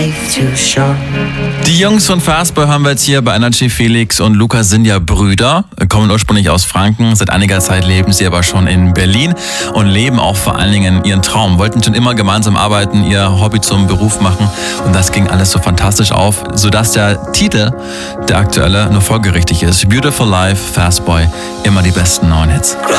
Die Jungs von Fastboy haben wir jetzt hier bei Energy. Felix und Lukas sind ja Brüder, kommen ursprünglich aus Franken. Seit einiger Zeit leben sie aber schon in Berlin und leben auch vor allen Dingen ihren Traum. Wollten schon immer gemeinsam arbeiten, ihr Hobby zum Beruf machen und das ging alles so fantastisch auf, sodass der Titel, der aktuelle, nur folgerichtig ist. Beautiful Life, Fastboy, immer die besten neuen Hits.